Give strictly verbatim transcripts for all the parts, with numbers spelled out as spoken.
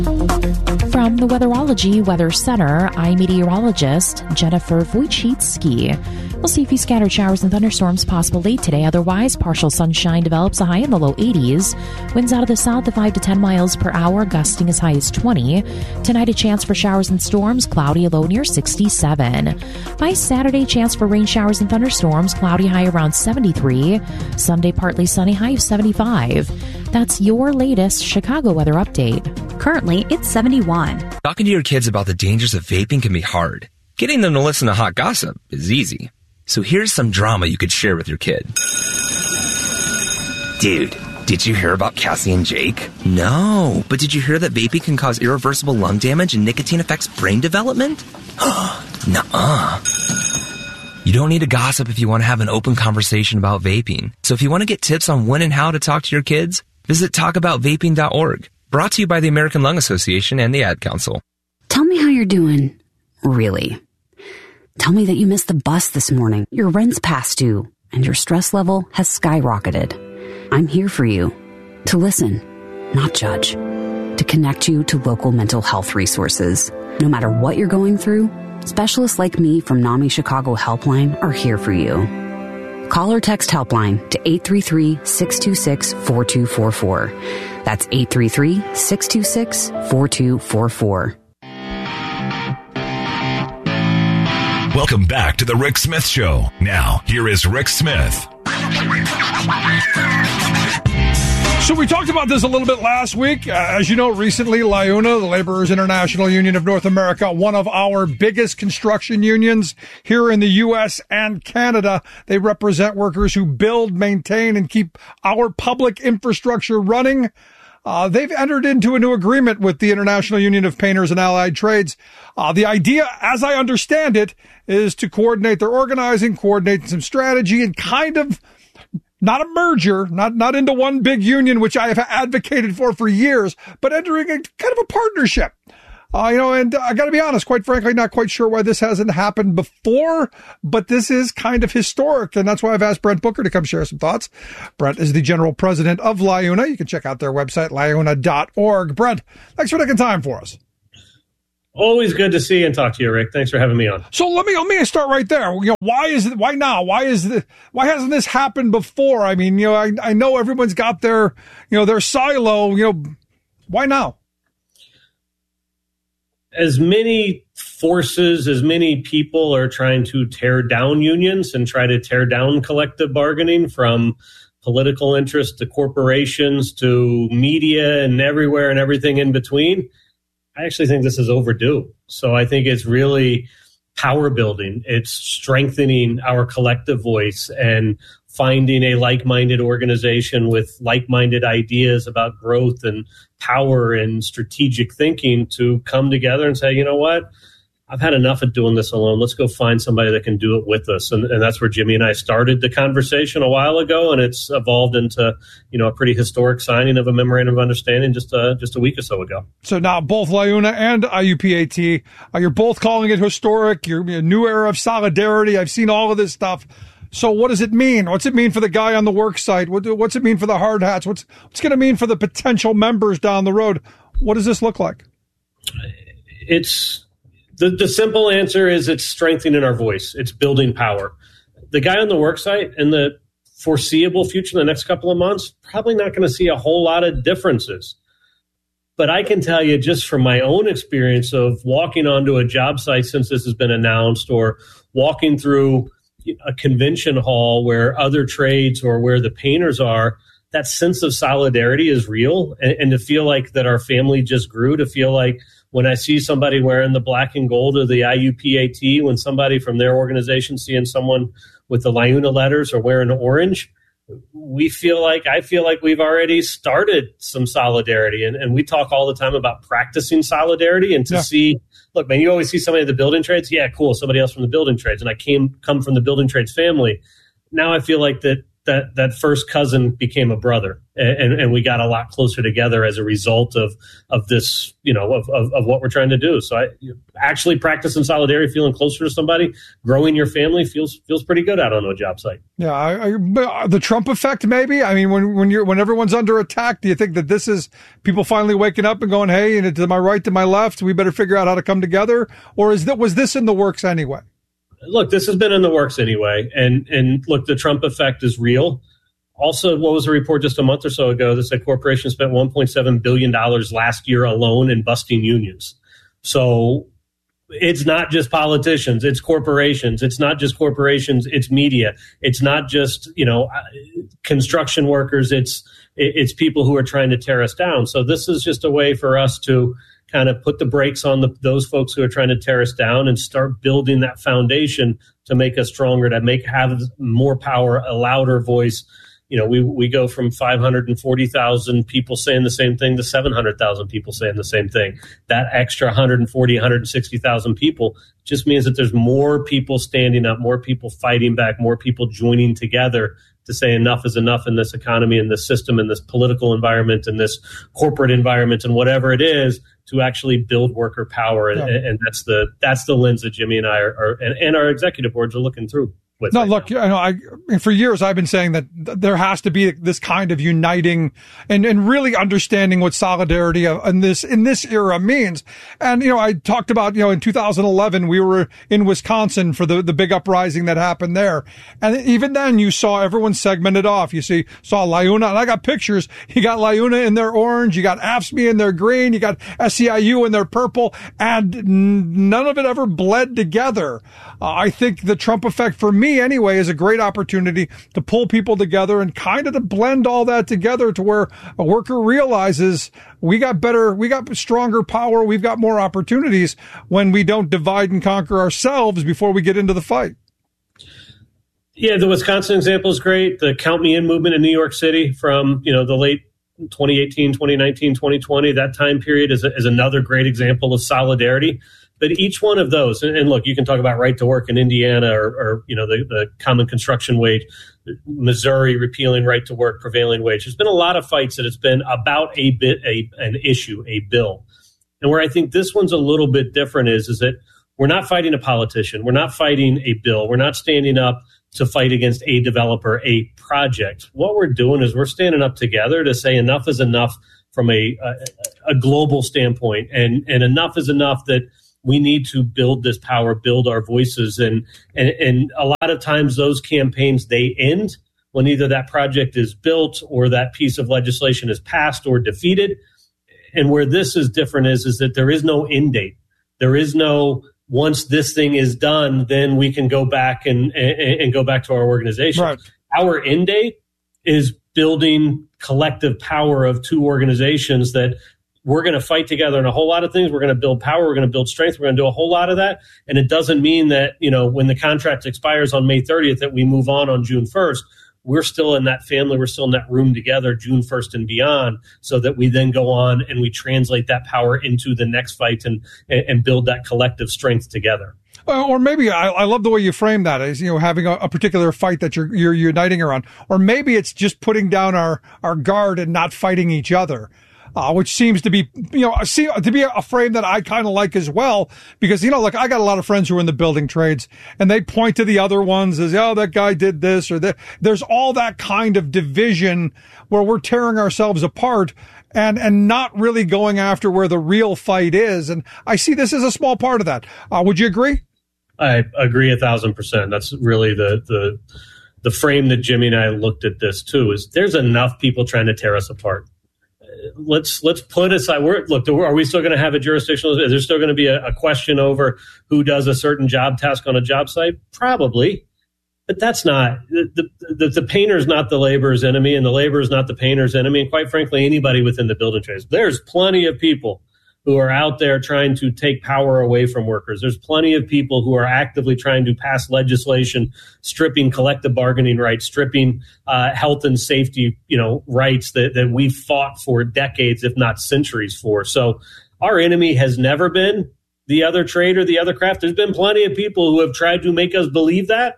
From the Weatherology Weather Center, I'm meteorologist Jennifer Wojcicki. We'll see a few scattered showers and thunderstorms possible late today. Otherwise, partial sunshine develops, a high in the low eighties. Winds out of the south at five to ten miles per hour, gusting as high as twenty. Tonight, a chance for showers and storms, cloudy, a low near sixty-seven. By Saturday, chance for rain showers and thunderstorms, cloudy, high around seventy-three. Sunday, partly sunny, high of seventy-five. That's your latest Chicago weather update. Currently, it's seventy-one. Talking to your kids about the dangers of vaping can be hard. Getting them to listen to hot gossip is easy. So here's some drama you could share with your kid. Dude, did you hear about Cassie and Jake? No, but did you hear that vaping can cause irreversible lung damage and nicotine affects brain development? Nuh-uh. You don't need to gossip if you want to have an open conversation about vaping. So if you want to get tips on when and how to talk to your kids, visit talk about vaping dot org. Brought to you by the American Lung Association and the Ad Council. Tell me how you're doing, really. Tell me that you missed the bus this morning, your rent's past due, and your stress level has skyrocketed. I'm here for you. To listen, not judge. To connect you to local mental health resources. No matter what you're going through, specialists like me from NAMI Chicago Helpline are here for you. Call or text Helpline to eight three three, six two six, four two four four. That's eight three three, six two six, four two four four. Welcome back to the Rick Smith Show. Now, here is Rick Smith. So we talked about this a little bit last week. Uh, as you know, recently, LIUNA, the Laborers International Union of North America, one of our biggest construction unions here in the U S and Canada. They represent workers who build, maintain, and keep our public infrastructure running. Uh, they've entered into a new agreement with the International Union of Painters and Allied Trades. Uh, the idea, as I understand it, is to coordinate their organizing, coordinate some strategy, and kind of not a merger, not, not into one big union, which I have advocated for for years, but entering a kind of a partnership. Uh, you know, and I got to be honest, quite frankly, not quite sure why this hasn't happened before, but this is kind of historic. And that's why I've asked Brent Booker to come share some thoughts. Brent is the general president of LIUNA. You can check out their website, liuna dot org. Brent, thanks for taking time for us. Always good to see you and talk to you, Rick. Thanks for having me on. So let me let me start right there. You know, why is it? Why now? Why is the? Why hasn't this happened before? I mean, you know, I I know everyone's got their, you know, their silo. You know, why now? As many forces, as many people are trying to tear down unions and try to tear down collective bargaining, from political interest to corporations to media and everywhere and everything in between, I actually think this is overdue. So I think it's really power building. It's strengthening our collective voice and finding a like-minded organization with like-minded ideas about growth and power and strategic thinking to come together and say, you know what, I've had enough of doing this alone. Let's go find somebody that can do it with us. And, and that's where Jimmy and I started the conversation a while ago, and it's evolved into, you know, a pretty historic signing of a memorandum of understanding just a, just a week or so ago. So now both LIUNA and I U P A T, uh, you're both calling it historic. You're a new era of solidarity. I've seen all of this stuff. So what does it mean? What's it mean for the guy on the work site? What, what's it mean for the hard hats? What's, what's going to mean for the potential members down the road? What does this look like? It's the, the simple answer is it's strengthening our voice. It's building power. The guy on the work site in the foreseeable future, the next couple of months, probably not going to see a whole lot of differences. But I can tell you just from my own experience of walking onto a job site since this has been announced, or walking through a convention hall where other trades or where the painters are, that sense of solidarity is real. And, and to feel like that our family just grew, to feel like when I see somebody wearing the black and gold of the I U P A T, when somebody from their organization seeing someone with the LIUNA letters or wearing orange, we feel like, I feel like we've already started some solidarity. And, and we talk all the time about practicing solidarity, and to yeah. see, look, man, you always see somebody in the building trades. Yeah, cool. Somebody else from the building trades. And I came, come from the building trades family. Now I feel like that that that first cousin became a brother, and, and we got a lot closer together as a result of of this, you know, of, of, of what we're trying to do. So I actually practicing solidarity, feeling closer to somebody, growing your family feels feels pretty good out on a job site. Yeah, I, I, the Trump effect, maybe. I mean, when when you're when everyone's under attack, do you think that this is people finally waking up and going, "Hey, to my right, to my left, we better figure out how to come together"? Or is that was this in the works anyway? Look, this has been in the works anyway. And, and look, the Trump effect is real. Also, what was a report just a month or so ago that said corporations spent one point seven billion dollars last year alone in busting unions. So it's not just politicians, it's corporations. It's not just corporations, it's media. It's not just, you know, construction workers. It's, it's people who are trying to tear us down. So this is just a way for us to kind of put the brakes on the, those folks who are trying to tear us down and start building that foundation to make us stronger, to make have more power, a louder voice. You know, we we go from five hundred forty thousand people saying the same thing to seven hundred thousand people saying the same thing. That extra one hundred forty, one hundred sixty thousand people just means that there's more people standing up, more people fighting back, more people joining together to say enough is enough in this economy, in this system, in this political environment, in this corporate environment, and whatever it is, to actually build worker power. Yeah. And, and that's the that's the lens that Jimmy and I are, are and, and our executive boards are looking through. No, look, you know, I, for years I've been saying that there has to be this kind of uniting and, and really understanding what solidarity in this, in this era means. And, you know, I talked about, you know, in two thousand eleven, we were in Wisconsin for the, the big uprising that happened there. And even then you saw everyone segmented off. You see, saw LiUNA, and I got pictures. You got LiUNA in their orange. You got AFSCME in their green. You got S E I U in their purple, and none of it ever bled together. Uh, I think the Trump effect for me anyway is a great opportunity to pull people together and kind of to blend all that together to where a worker realizes we got better, we got stronger power, we've got more opportunities when we don't divide and conquer ourselves before we get into the fight. Yeah, the Wisconsin example is great. The Count Me In movement in New York City from, you know, the late twenty eighteen, twenty nineteen, twenty twenty, that time period is, a, is another great example of solidarity. But each one of those, and, and look, you can talk about right to work in Indiana, or, or you know, the, the common construction wage, Missouri repealing right to work, prevailing wage. There's been a lot of fights that it's been about a bit, a an issue, a bill. And where I think this one's a little bit different is, is that we're not fighting a politician. We're not fighting a bill. We're not standing up to fight against a developer, a project. What we're doing is we're standing up together to say enough is enough from a, a, a global standpoint, and, and enough is enough that we need to build this power, build our voices. And, and, and a lot of times those campaigns, they end when either that project is built or that piece of legislation is passed or defeated. And where this is different is, is that there is no end date. There is no, once this thing is done, then we can go back and, and, and go back to our organization. Right. Our end date is building collective power of two organizations that we're going to fight together on a whole lot of things. We're going to build power. We're going to build strength. We're going to do a whole lot of that. And it doesn't mean that, you know, when the contract expires on May thirtieth, that we move on on June first. We're still in that family. We're still in that room together, June first and beyond, so that we then go on and we translate that power into the next fight and, and build that collective strength together. Or maybe I, I love the way you frame that as, you know, having a, a particular fight that you're, you're uniting around. Or maybe it's just putting down our, our guard and not fighting each other. Uh, which seems to be, you know, see, to be a frame that I kind of like as well, because, you know, like I got a lot of friends who are in the building trades, and they point to the other ones as, oh, that guy did this or that. There's all that kind of division where we're tearing ourselves apart and, and not really going after where the real fight is. And I see this as a small part of that. Uh, would you agree? I agree a thousand percent. That's really the, the, the frame that Jimmy and I looked at this too, is there's enough people trying to tear us apart. Let's let's put aside. We're, look, are we still going to have a jurisdictional? Is there still going to be a, a question over who does a certain job task on a job site? Probably, but that's not the the, the painter is not the laborer's enemy, and the laborer is not the painter's enemy. And quite frankly, anybody within the building trades, there's plenty of people who are out there trying to take power away from workers. There's plenty of people who are actively trying to pass legislation, stripping collective bargaining rights, stripping uh, health and safety, you know, rights that, that we've fought for decades, if not centuries for. So our enemy has never been the other trade or the other craft. There's been plenty of people who have tried to make us believe that.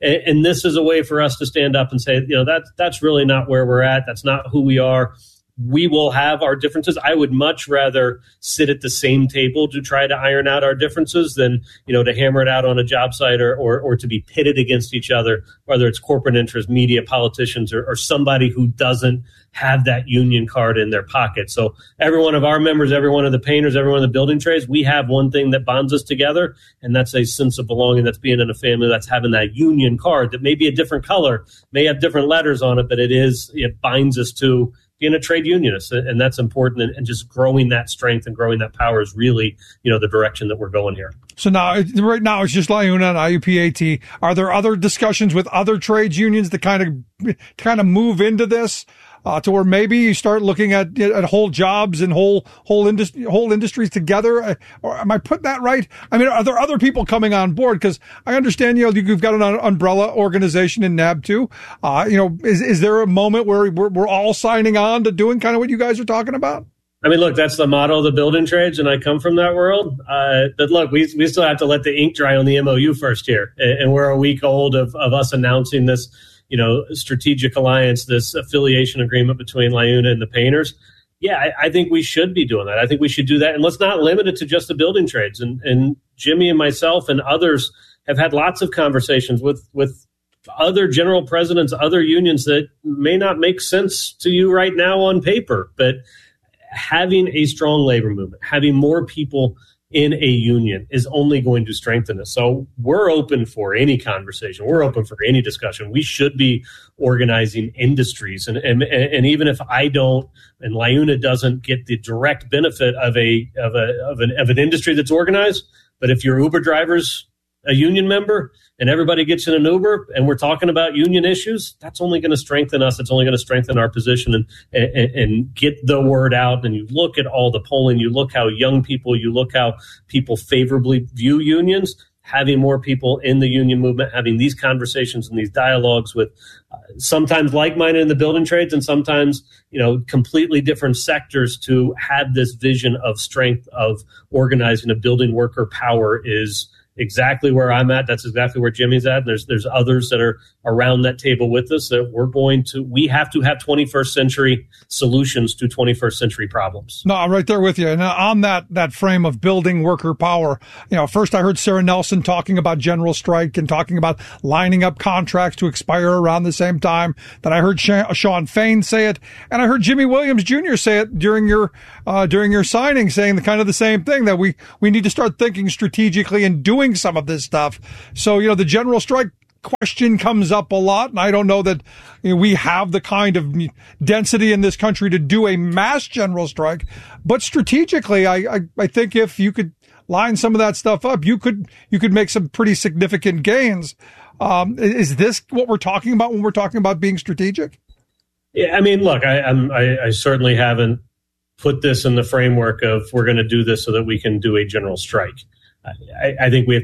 And, and this is a way for us to stand up and say, you know, that's, that's really not where we're at. That's not who we are. We will have our differences. I would much rather sit at the same table to try to iron out our differences than, you know, to hammer it out on a job site or or, or to be pitted against each other, whether it's corporate interest, media, politicians, or, or somebody who doesn't have that union card in their pocket. So every one of our members, every one of the painters, every one of the building trades, we have one thing that bonds us together, and that's a sense of belonging. That's being in a family. That's having that union card that may be a different color, may have different letters on it, but it is, it binds us to being a trade unionist, and that's important. And, and just growing that strength and growing that power is really, you know, the direction that we're going here. So now, right now, it's just LiUNA and I U P A T. Are there other discussions with other trades unions to kind of kind of move into this? Uh, to where maybe you start looking at at whole jobs and whole whole industry whole industries together, or am I putting that right? I mean, are there other people coming on board? Because I understand, you know, you've got an umbrella organization in N A B too. Uh, you know, is is there a moment where we're we're all signing on to doing kind of what you guys are talking about? I mean, look, that's the motto of the building trades, and I come from that world. Uh, but look, we we still have to let the ink dry on the M O U first here, and, and we're a week old of of us announcing this, you know, strategic alliance, this affiliation agreement between LiUNA and the painters. Yeah, I, I think we should be doing that. I think we should do that. And let's not limit it to just the building trades. And, and Jimmy and myself and others have had lots of conversations with, with other general presidents, other unions that may not make sense to you right now on paper. But having a strong labor movement, having more people in a union is only going to strengthen us. So we're open for any conversation. We're open for any discussion. We should be organizing industries. And and, and even if I don't, and LiUNA doesn't get the direct benefit of a of a of an of an industry that's organized, but if your Uber driver's a union member and everybody gets in an Uber and we're talking about union issues, that's only going to strengthen us. It's only going to strengthen our position and, and, and get the word out. And you look at all the polling, you look how young people, you look how people favorably view unions. Having more people in the union movement, having these conversations and these dialogues with uh, sometimes like-minded in the building trades and sometimes, you know, completely different sectors to have this vision of strength of organizing a building worker power is exactly where I'm at. That's exactly where Jimmy's at. There's there's others that are around that table with us that we're going to, we have to have twenty-first century solutions to twenty-first century problems. No, I'm right there with you. And on that, that frame of building worker power, you know, first I heard Sarah Nelson talking about general strike and talking about lining up contracts to expire around the same time. Then I heard Shawn Fain say it, and I heard Jimmy Williams Junior say it during your, uh, during your signing, saying the kind of the same thing, that we, we need to start thinking strategically and doing some of this stuff. So, you know, the general strike question comes up a lot, and I don't know that, you know, we have the kind of density in this country to do a mass general strike, but strategically, I, I, I think if you could line some of that stuff up, you could, you could make some pretty significant gains. Um, is this what we're talking about when we're talking about being strategic? Yeah, I mean, look, I, I'm, I, I certainly haven't put this in the framework of we're going to do this so that we can do a general strike. I, I think we have